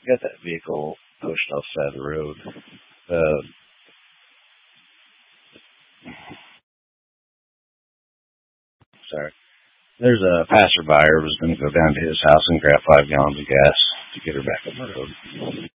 got that vehicle pushed off the side of the road. Sorry. There's a passerby who was going to go down to his house and grab 5 gallons of gas to get her back on the road.